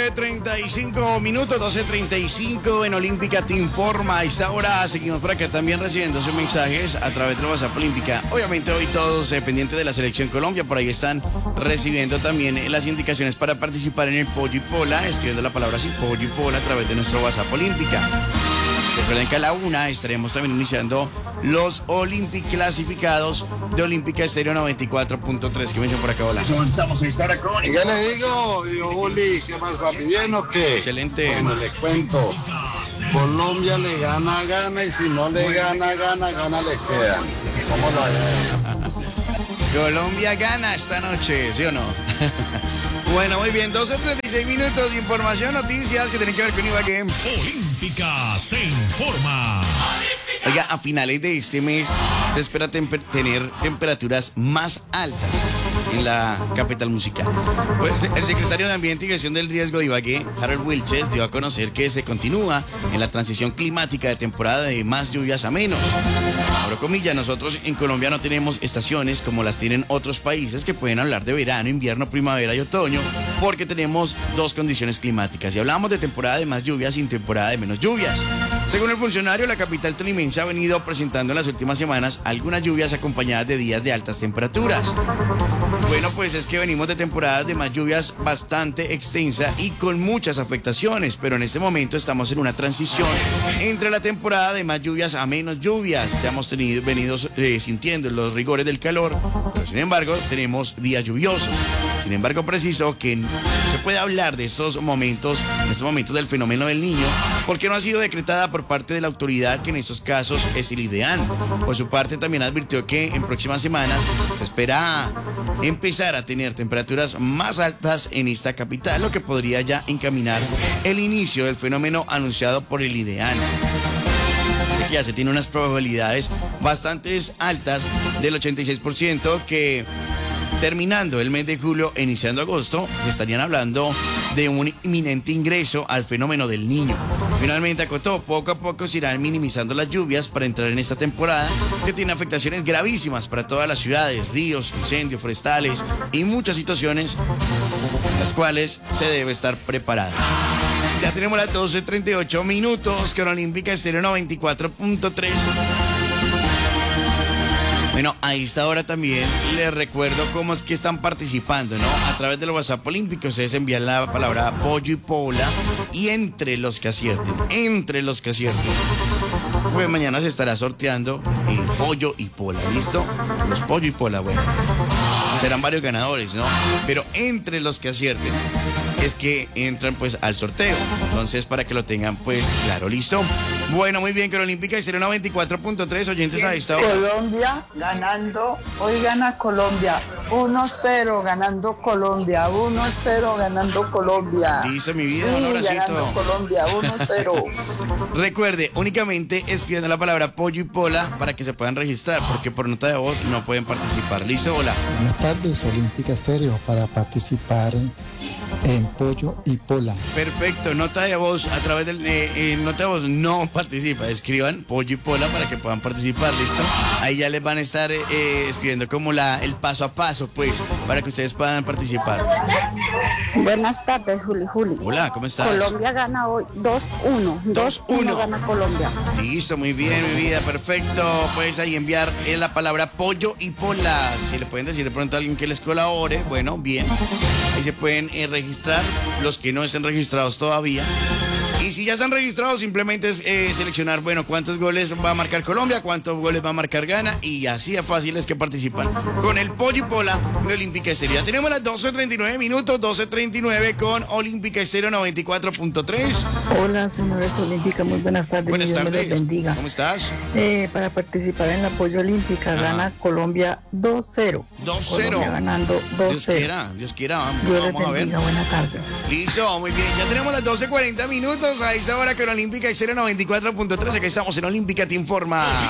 12:35, 12:35 en Olímpica te informa. A esta hora seguimos por acá también recibiendo sus mensajes a través de la WhatsApp Olímpica. Obviamente hoy todos pendientes de la Selección Colombia, por ahí están recibiendo también las indicaciones para participar en el Pollo y Pola, escribiendo la palabra así, Pollo y Pola, a través de nuestro WhatsApp Olímpica. Recuerden que a la 1 estaremos también iniciando los Olympic clasificados de Olímpica Estéreo 94.3. ¿Qué me dicen por acá? Hola. ¿Y qué le digo, Juli? ¿Qué más, papi? ¿Bien o qué? Excelente. Bueno, le cuento. Colombia le gana, y si no le gana, le quedan. ¿Cómo lo ven? Colombia gana esta noche, ¿sí o no? Bueno, muy bien, 12:36, información, noticias que tienen que ver con Ibagué. Olímpica te informa. Oiga, a finales de este mes se espera tener temperaturas más altas en la capital musical. Pues el secretario de Ambiente y Gestión del Riesgo de Ibagué, Harold Wilches, dio a conocer que se continúa en la transición climática de temporada de más lluvias a menos. Abro comillas, nosotros en Colombia no tenemos estaciones como las tienen otros países que pueden hablar de verano, invierno, primavera y otoño, porque tenemos dos condiciones climáticas. Y hablamos de temporada de más lluvias y temporada de menos lluvias. Según el funcionario, la capital tolimense ha venido presentando en las últimas semanas algunas lluvias acompañadas de días de altas temperaturas. Bueno, pues es que venimos de temporadas de más lluvias bastante extensa y con muchas afectaciones, pero en este momento estamos en una transición entre la temporada de más lluvias a menos lluvias. Ya hemos venido sintiendo los rigores del calor, pero sin embargo tenemos días lluviosos. Sin embargo, preciso que no se puede hablar de estos momentos, del fenómeno del Niño, porque no ha sido decretada por parte de la autoridad, que en estos casos es el ideal. Por su parte, también advirtió que en próximas semanas se espera empezar a tener temperaturas más altas en esta capital, lo que podría ya encaminar el inicio del fenómeno anunciado por el ideal. Así que ya se tiene unas probabilidades bastante altas del 86% que terminando el mes de julio e iniciando agosto, estarían hablando de un inminente ingreso al fenómeno del Niño. Finalmente acotó, poco a poco se irán minimizando las lluvias para entrar en esta temporada que tiene afectaciones gravísimas para todas las ciudades, ríos, incendios forestales y muchas situaciones en las cuales se debe estar preparado. Ya tenemos las 12:38 con Olímpica Estéreo 94.3. Bueno, a esta hora también les recuerdo cómo es que están participando, ¿no? A través del WhatsApp Olímpico, ustedes envían la palabra Pollo y Pola y entre los que acierten, pues mañana se estará sorteando el Pollo y Pola, ¿listo? Los Pollo y Pola, bueno, serán varios ganadores, ¿no? Pero entre los que acierten es que entran pues al sorteo. Entonces, para que lo tengan pues claro, ¿listo? Bueno, muy bien, que Olímpica Estéreo 94.3, oyentes a esta hora. Colombia ganando, hoy gana Colombia, 1-0 ganando Colombia, 1-0 ganando Colombia. Listo, mi vida, sí, un abracito. Ganando Colombia, 1-0. Recuerde, únicamente escribiendo la palabra Pollo y Pola para que se puedan registrar, porque por nota de voz no pueden participar. ¿Listo? Hola. Buenas tardes, Olímpica Estéreo, para participar en Pollo y Pola. Perfecto, nota de voz a través del nota de voz no participa, escriban Pollo y Pola para que puedan participar, ¿listo? Ahí ya les van a estar escribiendo como el paso a paso, pues, para que ustedes puedan participar. Buenas tardes, Juli. Hola, ¿cómo estás? Colombia gana hoy 2-1. 2-1 gana Colombia. Listo, muy bien, mi vida, perfecto. Puedes ahí enviar la palabra Pollo y Pola. Si le pueden decir de pronto a alguien que les colabore, bueno, bien. Ahí se pueden registrar los que no estén registrados todavía. Y si ya están registrados, simplemente es seleccionar, bueno, cuántos goles va a marcar Colombia, cuántos goles va a marcar Ghana, y así de fácil es que participan con el Pollo y Pola de Olímpica Estéreo. Ya tenemos las 12:39, 12:39 con Olímpica Estéreo 94.3. Hola, señores Olímpica, muy buenas tardes. Buenas tardes. Dios me los bendiga. ¿Cómo estás? Para participar en la Pollo Olímpica, gana Colombia 2-0. 2-0. Colombia ganando 2-0. Dios quiera, vamos, Dios les vamos a ver. bendiga, buena tarde. Listo, muy bien. Ya tenemos las 12:40 a esta hora con Olímpica Estéreo 94.3. Aquí estamos en Olímpica Te Informa.